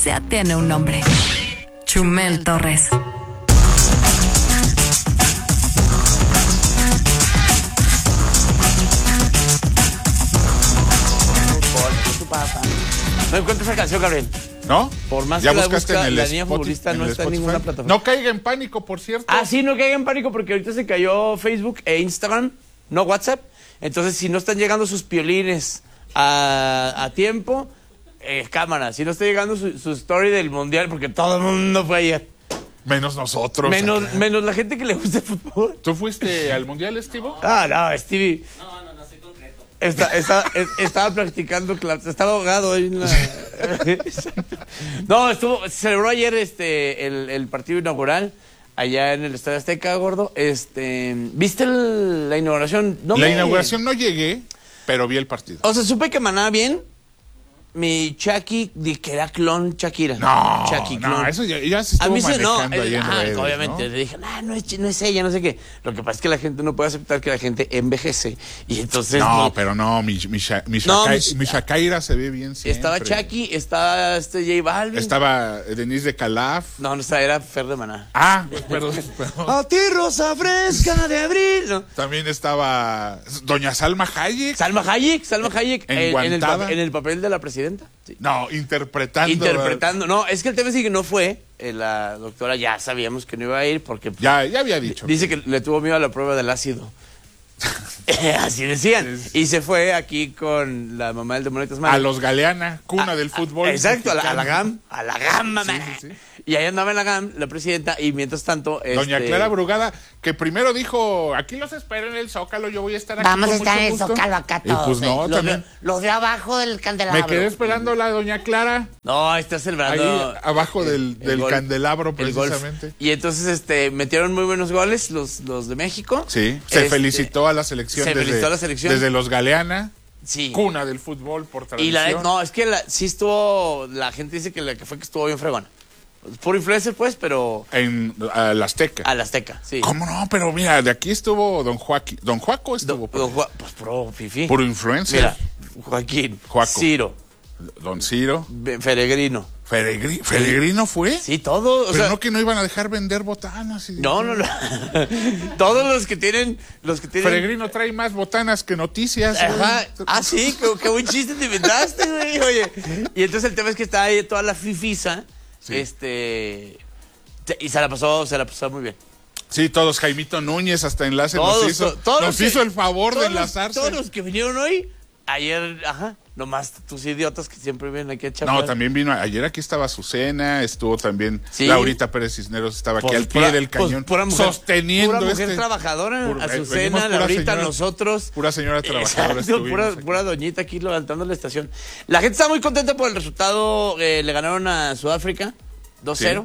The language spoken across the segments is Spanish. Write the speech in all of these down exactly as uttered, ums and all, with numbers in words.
ya tiene un nombre. Chumel Torres. No encuentro esa canción, Gabriel. ¿No? Por más ya que la buscaste busca, en el la niña Spotify, futbolista no el está en Spotify. ninguna plataforma. No caiga en pánico, por cierto. Ah, sí, no caigan en pánico porque ahorita se cayó Facebook e Instagram, no WhatsApp. Entonces, si no están llegando sus piolines a, a tiempo, eh, cámara. Si no está llegando su, su story del mundial, porque todo el mundo fue ayer. Menos nosotros. Menos, acá. menos la gente que le gusta el fútbol. ¿Tú fuiste al mundial, Estivo? Ah, no, Stevie. No, no, no soy concreto. Está, está, es- estaba practicando clases, estaba ahogado ahí en la... No, estuvo, se celebró ayer este, el, el partido inaugural allá en el Estadio Azteca, gordo. Este, ¿viste el- la inauguración? No La me- inauguración no llegué, pero vi el partido. O sea, supe que manaba bien. Mi Chucky, di que era clon Shakira. No, Chucky, no, clon. eso ya, ya se A estuvo mí se no, manejando ahí eh, en ah, redes, obviamente, ¿no? le dije, ah, no es, no es ella, no sé qué. Lo que pasa es que la gente no puede aceptar que la gente envejece. Y entonces... No, no, pero no, mi, mi, Sha- mi, No, Shakai- mi- mi Shakaira se ve bien siempre. estaba Chucky, estaba este J Balvin. Estaba Denise de Calaf. No, no estaba, era Fer de Maná. Ah, perdón, perdón. A ti, rosa fresca de abril. No. También estaba Doña Salma Hayek. Salma Hayek, Salma Hayek, en, en el, Enguantada. pa- en el papel de la presidenta. Sí. No, interpretando. Interpretando. No, es que el tema es que no fue. eh, la doctora ya sabíamos que no iba a ir porque Ya, ya había dicho. dice que le tuvo miedo a la prueba del ácido. Así decían. Es- Y se fue aquí con la mamá del demonio Tasmania. A los Galeana, cuna Ah, del ah, fútbol. Exacto, a la, a la mexicano. GAM. A la GAM, mamá. Sí, sí, sí. Y ahí andaba en la GAM, la presidenta, y mientras tanto. Doña este, Clara Brugada, que primero dijo, aquí los espero en el Zócalo, yo voy a estar aquí Vamos a con estar mucho en el gusto". Zócalo acá Y todos. pues no, eh. los, también. de, los de abajo del candelabro. Me quedé esperando la Doña Clara, No, está ahí celebrando. abajo del, el del golf, candelabro, el golf. precisamente. Y entonces este metieron muy buenos goles los, los de México. Sí, se Este, felicitó a la selección. se desde, felicitó a la selección. Desde los Galeana, Sí. cuna del fútbol por tradición. Y la no, es que la, sí estuvo. La gente dice que la que fue que estuvo bien fregona. Puro influencer, pues, pero. En a la Azteca. Al Azteca, sí. ¿Cómo no? Pero mira, de aquí estuvo Don Joaquín. Don Juaco estuvo. Do- por- do- Ju- pues puro fifi. puro influencer. Mira, Joaquín, Joaco. Ciro, Don Ciro. Be- Feregrino. Feregri- ¿Feregrino fue? Sí, todo. O Pero sea, no que no iban a dejar vender botanas. y- no, no, no. Todos los que tienen. Los que tienen. Feregrino trae más botanas que noticias. Ajá. güey. Ah, sí, qué, qué buen chiste te inventaste, güey. Oye. Y entonces el tema es que está ahí toda la fifisa. Sí. Este. te- Y se la pasó, se la pasó muy bien. Sí, todos. Jaimito Núñez hasta enlace Todos, nos hizo, to- todos nos los que- hizo el favor todos de los- enlazarse. Todos los que vinieron hoy, ayer, ajá, nomás tus idiotas que siempre vienen aquí a echar. No, también vino, ayer aquí estaba Azucena, estuvo también Sí. Laurita Pérez Cisneros, estaba aquí Pues al pie pura- del pues cañón, pura mujer, sosteniendo pura mujer este... trabajadora, pura- venimos Azucena, pura Laurita, señora- nosotros. Pura señora trabajadora. Exacto, pura, estuvimos aquí. pura doñita aquí levantando la estación. La gente está muy contenta por el resultado. eh, le ganaron a Sudáfrica dos cero.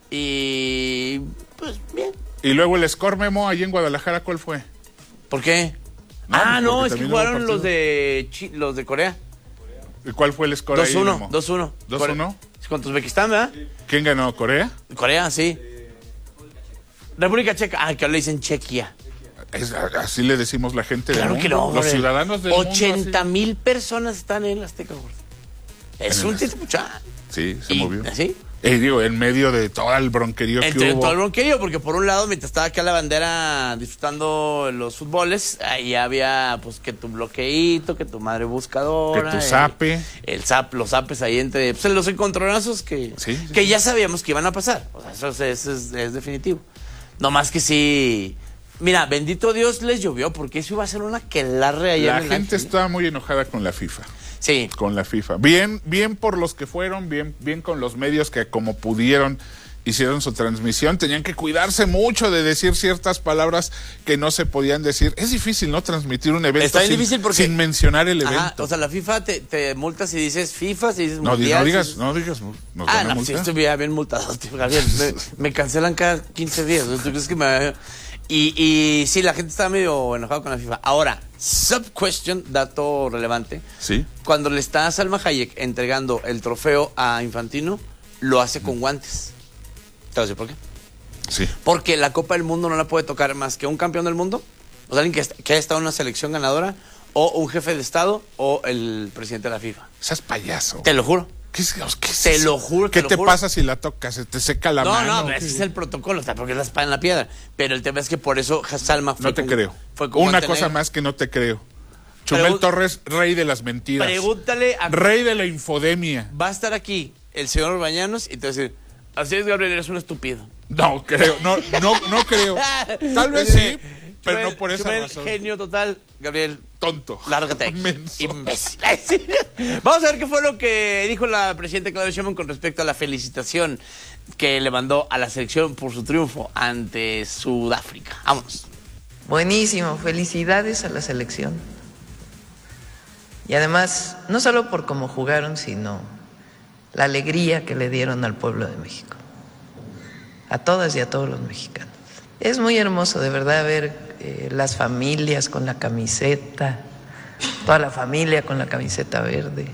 Y pues bien. Y luego el score, Memo, ahí en Guadalajara, ¿cuál fue? ¿Por qué? No, ah, pues no, porque es que también hubo jugaron partido. los de Chi- los de Corea. ¿Y cuál fue el score dos ahí, uno, Memo? dos uno. ¿dos Core- uno? Contra Uzbekistán, ¿verdad? ¿Quién ganó? ¿Corea? Corea, sí. República Checa. Ah, que ahora le dicen Chequia. Es- así le decimos la gente Claro del que mundo. no, Los hombre. ciudadanos del mundo. ochenta así. mil personas están en la Azteca, gordo. Es En un el título, mucha. Sí, se Y- movió. ¿sí? Eh, digo, en medio de todo el bronquerío que Entre hubo. todo el bronquerío, porque por un lado, mientras estaba acá la bandera disfrutando los fútboles, ahí había, pues, que tu bloqueíto, que tu madre buscadora. Que tu el- zape. El, zap, los zapes ahí entre, pues, los encontronazos que, Sí, sí, que sí. ya sabíamos que iban a pasar. O sea, eso, es- eso es, es definitivo. No más que sí. Mira, bendito Dios les llovió, porque eso iba a ser una quelarre allá La en el gente Ángel. estaba muy enojada con la FIFA. Sí. Con la FIFA. Bien, bien por los que fueron, bien, bien con los medios que como pudieron hicieron su transmisión. Tenían que cuidarse mucho de decir ciertas palabras que no se podían decir. Es difícil, ¿no? Transmitir un evento Está bien sin, difícil porque- sin mencionar el evento. Ajá, o sea, la FIFA te, te multa si dices FIFA, si dices no, di- mundial. no si digas, dices- no digas, nos Ah, van a no, pues, si multar. estuviera bien multado, tío, Gabriel. Me, me cancelan cada quince días. ¿No? ¿Tú crees que me.? Y, y sí, la gente está medio enojada con la FIFA. Ahora, sub-question, dato relevante. Sí. Cuando le está a Salma Hayek entregando el trofeo a Infantino, lo hace con guantes. ¿Te voy a decir por qué? Sí. Porque la Copa del Mundo no la puede tocar más que un campeón del mundo, o sea, alguien que, est- que haya estado en una selección ganadora, o un jefe de Estado, o el presidente de la FIFA. Seas payaso. Te lo juro. ¿Qué es, qué es Te eso? lo juro, ¿Qué te lo te juro. pasa si la tocas? ¿Se te seca la no, mano? no, ¿o pero qué? ese es el protocolo, o sea, porque es la espada en la piedra. Pero el tema es que por eso Salma fue No te con- creo. Fue con Una guante cosa negro. más que no te creo. Chumel Pregun- Torres, rey de las mentiras. Pregúntale a... Rey de la infodemia. Va a estar aquí el señor Bañanos y te va a decir, así es, Gabriel, eres un estúpido. No creo, no, no, no creo. Tal vez sí, pero Chumel- no por esa Chumel, razón. genio total, Gabriel. Tonto. Lárgate. Menso. Imbécil. Vamos a ver qué fue lo que dijo la presidenta Claudia Sheinbaum con respecto a la felicitación que le mandó a la selección por su triunfo ante Sudáfrica. Vámonos. Buenísimo, felicidades a la selección. Y además, no solo por cómo jugaron, sino la alegría que le dieron al pueblo de México. A todas y a todos los mexicanos. Es muy hermoso, de verdad, ver eh, las familias con la camiseta, toda la familia con la camiseta verde.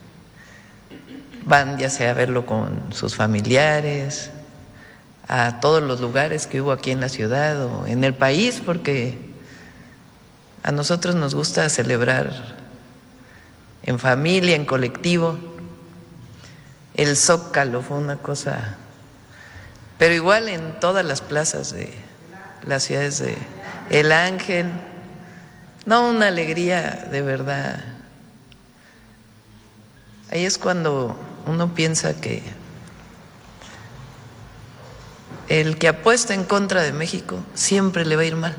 Van ya sea a verlo con sus familiares, a todos los lugares que hubo aquí en la ciudad o en el país, porque a nosotros nos gusta celebrar en familia, en colectivo. El Zócalo fue una cosa, pero igual en todas las plazas de las ciudades de El Ángel, no, una alegría de verdad. Ahí es cuando uno piensa que el que apuesta en contra de México siempre le va a ir mal.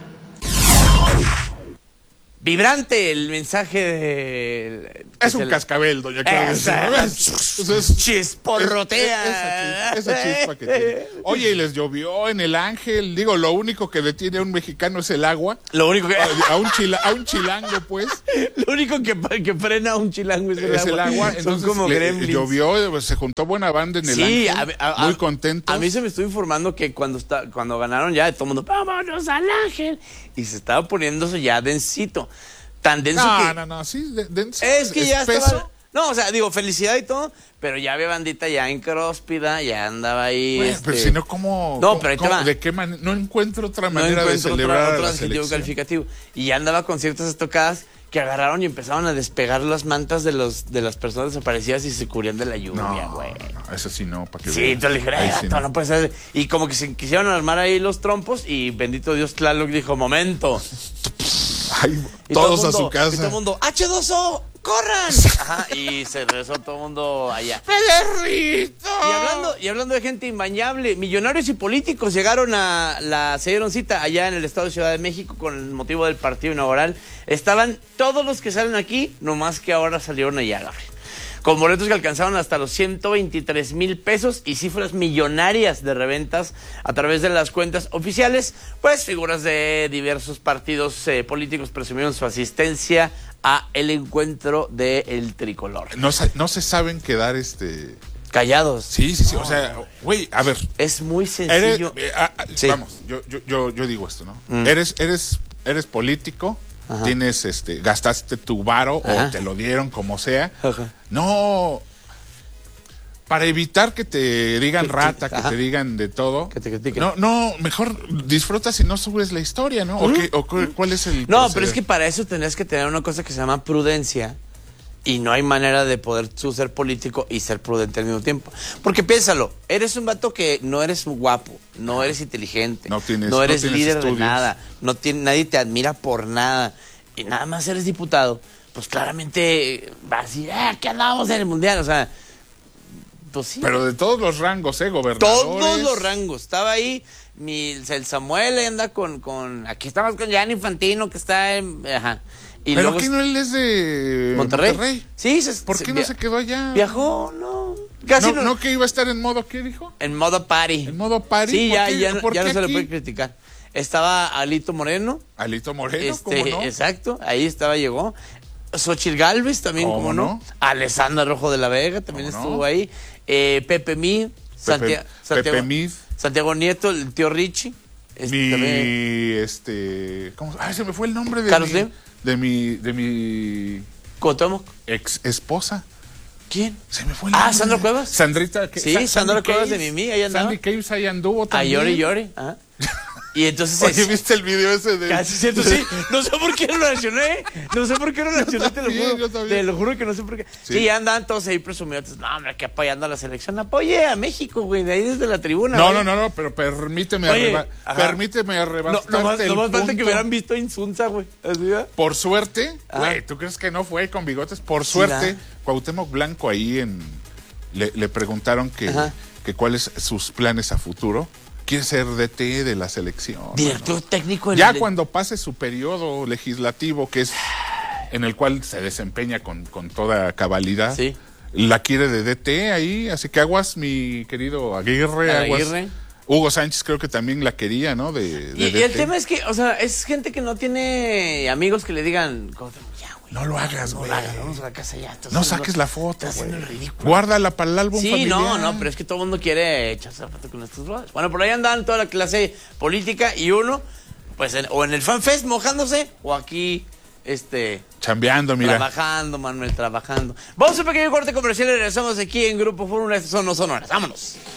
Vibrante el mensaje de... Es un el- cascabel, doña Claudia. Esa- Entonces, Chisporrotea. Esa, esa chispa que tiene. Oye, y les llovió en El Ángel. Digo, lo único que detiene a un mexicano es el agua. Lo único que... A, a un, chila, a un chilango, pues, Lo único que, que frena a un chilango es el es agua. el agua. Son Entonces, como le- gremlins. llovió, pues, se juntó buena banda en El Sí, Ángel. a- a- muy a- contentos. A mí se me estuvo informando que cuando está, cuando ganaron ya, todo el mundo, vámonos al Ángel. Y se estaba poniéndose ya densito. Tan denso No, que... no, no, sí, de- denso, Es que ya espeso. estaba... No, o sea, digo, felicidad y todo, pero ya había bandita ya en Cróspida, ya andaba ahí... Bueno, este... pero si no, ¿cómo? No, cómo- pero ahí te cómo- va. ¿De qué manera? No encuentro otra no manera de encuentro celebrar otra, a otro la adjetivo selección. calificativo. Y ya andaba con ciertas estocadas que agarraron y empezaron a despegar las mantas de los de las personas desaparecidas y se cubrían de la lluvia, No, güey. no, eso sí no, para que Sí, vean. entonces le dije, Ahí "Ay, sí gato, no. no puede ser". Y como que se quisieron armar ahí los trompos y bendito Dios, Tlaloc dijo, momento. Ay, Y todo todos el a mundo- su casa. Y todo el mundo, hache dos o, corran. Ajá, y se regresó todo el mundo allá. ¡Pederrito! Y hablando, y hablando de gente imbañable, millonarios y políticos llegaron a la, se dieron cita allá en el estado de Ciudad de México con el motivo del partido inaugural. Estaban todos los que salen aquí, nomás que ahora salieron allá, Gabriel. Con boletos que alcanzaron hasta los ciento veintitrés mil pesos y cifras millonarias de reventas a través de las cuentas oficiales, pues figuras de diversos partidos eh, políticos presumieron su asistencia a el encuentro del tricolor. No, se- no se saben quedar este. Callados. Sí, sí, sí. O sea, güey, a ver. Es muy Eres, sencillo. eh, ah, ah, Sí. Vamos, yo, yo, yo, yo digo esto, ¿no? Mm. Eres, eres, eres político, Ajá. tienes, este, gastaste tu varo Ajá. o te lo dieron, como sea. Ajá. No. Para evitar que te digan Que- rata, que ajá. te digan de todo. Que te critiquen. No, no, mejor disfrutas y no subes la historia, ¿no? ¿O, qué- o cu- cuál es el No, proceder? pero es que para eso tenés que tener una cosa que se llama prudencia y no hay manera de poder tú ser político y ser prudente al mismo tiempo. Porque piénsalo, eres un vato que no eres guapo, no eres inteligente, No tienes- no no eres tienes líder estudios. de nada, no tiene, nadie te admira por nada y nada más eres diputado, pues claramente vas a decir, ah, ¿qué andamos en el mundial? O sea, pues sí. Pero de todos los rangos, ¿eh? Gobernadores. Todos los rangos. Estaba ahí mi, el Samuel, ahí anda con, con... Aquí estamos con Gianni Infantino, que está en... Ajá. Y Pero luego aquí no él es de Monterrey. Sí, se, ¿Por qué no via- se quedó allá? Viajó, no. Casi no, no. no que iba a estar en modo, ¿qué dijo? En modo party. En modo party. Sí, ¿Por ya, qué- ya, no- por ya qué no se le aquí? puede criticar. Estaba Alito Moreno. Alito Moreno, este, ¿cómo no? Exacto, ahí estaba, llegó. Xochitl Gálvez también, ¿Cómo ¿cómo no? no? Alessandra Rojo de la Vega también ¿Cómo estuvo no? ahí. Eh, Pepe Mid. Santia- Pepe Santiago, Mid. Santiago Nieto, el tío Richie. Este, Mi, también, este, ¿cómo se- Ay, se me fue el nombre de ¿Carlos mi, Slim? de mi, de mi Cuauhtémoc. ex esposa. ¿Quién? Se me fue el Ah, nombre. ¿Sandra Cuevas? Sandrita. ¿qué? Sí, Sa- Sandra Sandy Cuevas de Caves. Mimi, ahí andaba. Sandy Caves ahí anduvo A también. llore y llore. Ajá. Y entonces... Oye, es- ¿viste el video ese de...? Casi siento, sí. No sé por qué lo reaccioné. No sé por qué lo reaccioné, te lo también, juro. yo también. Te lo juro que no sé por qué. Sí, Sí. ya andan todos ahí presumidos. No, hombre, que apoyando a la selección. Apoye a México, güey, de ahí desde la tribuna. No, güey. no, no, no, pero permíteme, Oye, arreba- ajá. permíteme No, arrebatarte nomás, el nomás falta que punto. hubieran visto a Insunza, güey. Así, ¿verdad? Por suerte, Ajá. güey, ¿tú crees que no fue con bigotes? Por Sí, suerte, ¿verdad? Cuauhtémoc Blanco ahí en... Le, le preguntaron que, Ajá. que cuáles sus planes a futuro. Quiere ser D T de la selección. Director técnico del... Ya cuando pase su periodo legislativo, que es en el cual se desempeña con, con toda cabalidad, Sí. la quiere de D T ahí, así que aguas, mi querido Aguirre, aguas. Aguirre. Hugo Sánchez creo que también la quería, ¿no? De, de Y, y D T. el tema es que, o sea, es gente que no tiene amigos que le digan, ya, güey. No lo hagas, No güey. lo hagas, vamos a la casa ya. Estás No haciendo- saques la foto, estás haciendo güey. el ridículo. Guárdala para el álbum Sí, familiar. no, no, pero es que todo el mundo quiere echarse la foto con estos brothers. Bueno, por ahí andan toda la clase política y uno, pues, en- o en el FanFest mojándose, o aquí, este, Chambeando, mira. trabajando, Manuel, trabajando. Vamos a un pequeño corte comercial y regresamos aquí en Grupo Fórmula. Estos son No Son Horas. Vámonos.